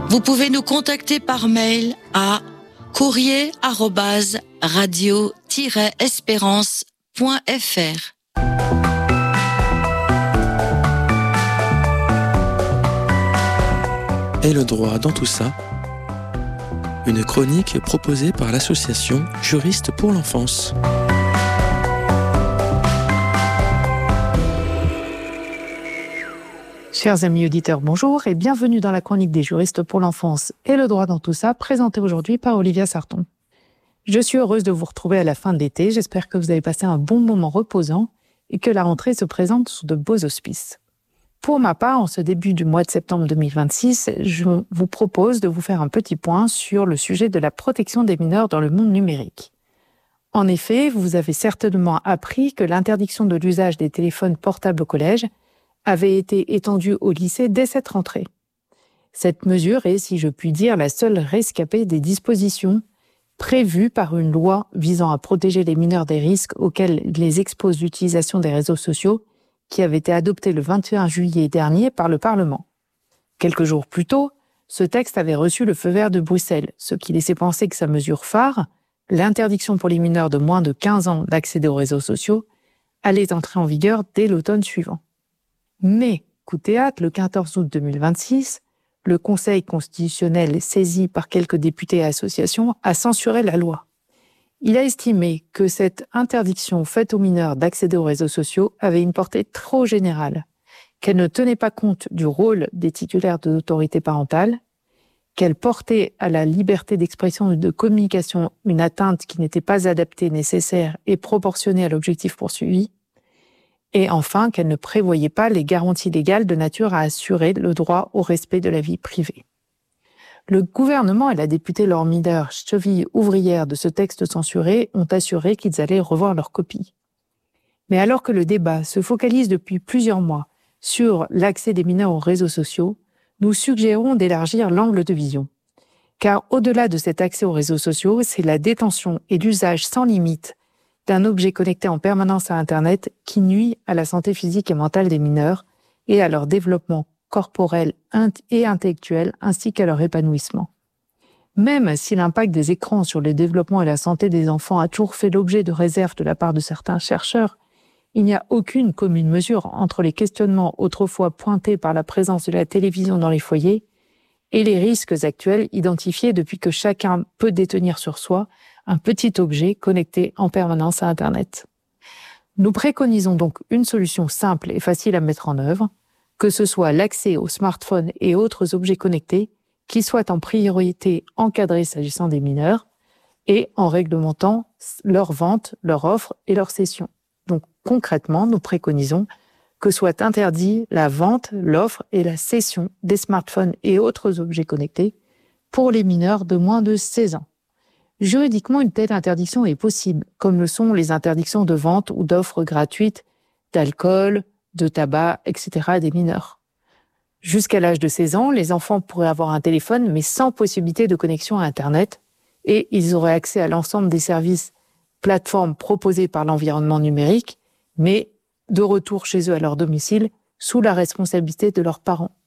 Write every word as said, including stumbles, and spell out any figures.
Vous pouvez nous contacter par mail à courrier arobase radio tiret espérance point f r. Et le droit dans tout ça, une chronique proposée par l'association Juristes pour l'enfance. Chers amis auditeurs, bonjour et bienvenue dans la chronique des juristes pour l'enfance et le droit dans tout ça, présentée aujourd'hui par Olivia Sarton. Je suis heureuse de vous retrouver à la fin de l'été, j'espère que vous avez passé un bon moment reposant et que la rentrée se présente sous de beaux auspices. Pour ma part, en ce début du mois de septembre deux mille vingt-six, je vous propose de vous faire un petit point sur le sujet de la protection des mineurs dans le monde numérique. En effet, vous avez certainement appris que l'interdiction de l'usage des téléphones portables au collège avait été étendue au lycée dès cette rentrée. Cette mesure est, si je puis dire, la seule rescapée des dispositions prévues par une loi visant à protéger les mineurs des risques auxquels les expose l'utilisation des réseaux sociaux, qui avait été adoptée le vingt et un juillet dernier par le Parlement. Quelques jours plus tôt, ce texte avait reçu le feu vert de Bruxelles, ce qui laissait penser que sa mesure phare, l'interdiction pour les mineurs de moins de quinze ans d'accéder aux réseaux sociaux, allait entrer en vigueur dès l'automne suivant. Mais, coup de théâtre, le quatorze août deux mille vingt-six, le Conseil constitutionnel, saisi par quelques députés et associations, a censuré la loi. Il a estimé que cette interdiction faite aux mineurs d'accéder aux réseaux sociaux avait une portée trop générale, qu'elle ne tenait pas compte du rôle des titulaires de l'autorité parentale, qu'elle portait à la liberté d'expression et de communication une atteinte qui n'était pas adaptée, nécessaire et proportionnée à l'objectif poursuivi, et enfin qu'elle ne prévoyait pas les garanties légales de nature à assurer le droit au respect de la vie privée. Le gouvernement et la députée Laure Miller, cheville ouvrière de ce texte censuré, ont assuré qu'ils allaient revoir leur copie. Mais alors que le débat se focalise depuis plusieurs mois sur l'accès des mineurs aux réseaux sociaux, nous suggérons d'élargir l'angle de vision. Car au-delà de cet accès aux réseaux sociaux, c'est la détention et l'usage sans limite d'un objet connecté en permanence à Internet qui nuit à la santé physique et mentale des mineurs et à leur développement corporel et intellectuel ainsi qu'à leur épanouissement. Même si l'impact des écrans sur le développement et la santé des enfants a toujours fait l'objet de réserves de la part de certains chercheurs, il n'y a aucune commune mesure entre les questionnements autrefois pointés par la présence de la télévision dans les foyers et les risques actuels identifiés depuis que chacun peut détenir sur soi un petit objet connecté en permanence à Internet. Nous préconisons donc une solution simple et facile à mettre en œuvre, que ce soit l'accès aux smartphones et autres objets connectés qui soient en priorité encadrés s'agissant des mineurs et en réglementant leur vente, leur offre et leur cession. Donc concrètement, nous préconisons que soit interdit la vente, l'offre et la cession des smartphones et autres objets connectés pour les mineurs de moins de seize ans. Juridiquement, une telle interdiction est possible, comme le sont les interdictions de vente ou d'offres gratuites d'alcool, de tabac, et cetera des mineurs. Jusqu'à l'âge de seize ans, les enfants pourraient avoir un téléphone, mais sans possibilité de connexion à Internet, et ils auraient accès à l'ensemble des services plateformes proposées par l'environnement numérique, mais de retour chez eux à leur domicile, sous la responsabilité de leurs parents.